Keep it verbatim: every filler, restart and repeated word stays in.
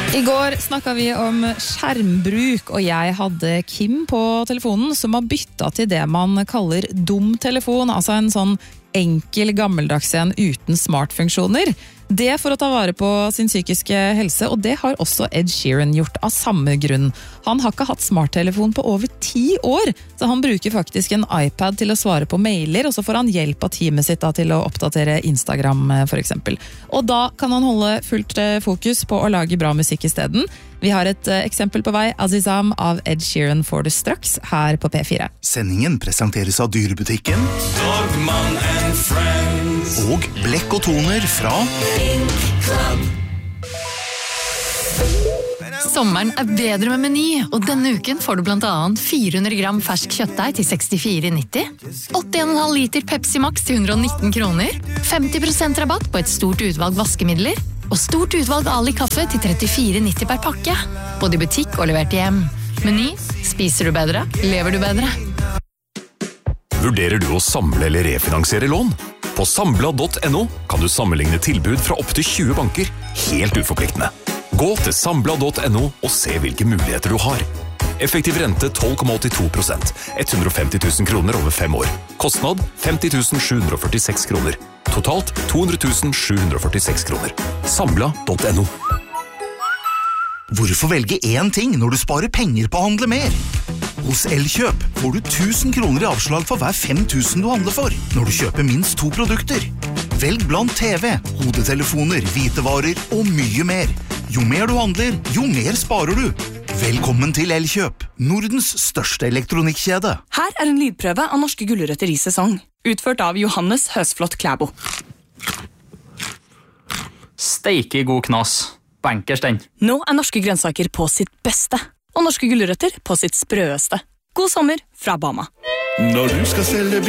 I går snakket vi om skjermbruk, og jeg hadde Kim på telefonen som har byttet til det man kaller dum telefon, altså en sånn enkel gammeldags en uten smartfunksjoner. Det for å ta vare på sin psykiske helse, og det har også Ed Sheeran gjort av samme grunn. Han har ikke hatt smarttelefon på over ti år, så han bruker faktisk en iPad til å svare på mailer, og så får han hjelp av teamet sitt da, til å oppdatere Instagram for eksempel. Og da kan han holde fullt fokus på å lage bra musikk i stedet. Vi har et eksempel på vei, Azizam av Ed Sheeran får det straks her på P fire. Sendingen presenteres av Dyrebutikken Dogman and Friends og Blekk og Toner fra Ink Club. Sommeren er bedre med Meny, og denne uken får du blant annet fire hundre gram fersk kjøttdeig til sekstifire nitti, åtti komma fem liter Pepsi Max til hundre og nitten kroner, femti prosent rabatt på et stort utvalg vaskemidler, og stort utvalg Ali kaffe til trettifire nitti per pakke, både i butikk og levert hjem. Meny, spiser du bedre, lever du bedre. Vurderer du å samle eller refinansiere lån? På sambla punktum no kan du sammenligne tilbud fra opp til tjue banker, helt uforpliktende. Gå til sambla punktum no og se hvilke muligheter du har. Effektiv rente tolv komma åttito prosent, hundre og femti tusen kroner over fem år. Kostnad femti tusen sju hundre og førtiseks kroner. Totalt to hundre tusen sju hundre og førtiseks kroner. sambla punktum no. Hvorfor velge én ting når du sparer penger på å handle mer? Hos Elkjøp får du tusen kroner i avslag for hver fem tusen du handler for, når du kjøper minst to produkter. Velg blant T V, hodetelefoner, hvitevarer og mye mer. Jo mer du handler, jo mer sparer du. Velkommen til Elkjøp, Nordens største elektronikkjede. Her er en lydprøve av norske gulrøtter i sesong, utført av Johannes Høsflot Klæbo. Steike god knas. Bankers den. Nå er norske grønnsaker på sitt beste, og norske gulrøtter på sitt sprøeste. God sommer fra Bama. Når du skal selge